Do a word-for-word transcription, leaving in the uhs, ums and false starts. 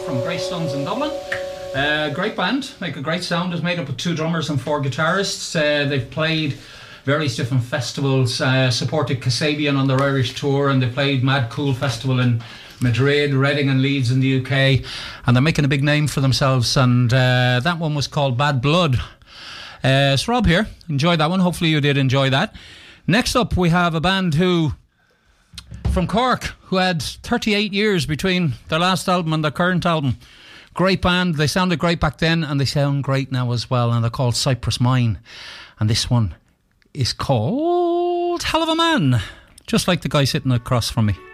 from Greystones in Dublin. Uh, great band, make a great sound. It's made up of two drummers and four guitarists. Uh, they've played various different festivals, uh, supported Kasabian on their Irish tour, and they played Mad Cool Festival in Madrid, Reading and Leeds in the U K, and they're making a big name for themselves, and uh, that one was called Bad Blood. Uh, it's Rob here. Enjoyed that one. Hopefully you did enjoy that. Next up we have a band who from Cork who had thirty-eight years between their last album and their current album. Great band. They sounded great back then and they sound great now as well, and they're called Cypress Mine, and this one is called Hell of a Man, just like the guy sitting across from me.